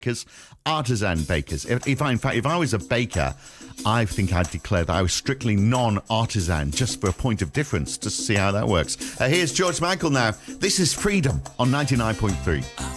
bakers, artisan bakers. If I was a baker, I think I'd declare that I was strictly non-artisan, just for a point of difference, just to see how that works. Here's George Michael now. This is Freedom on 99.3.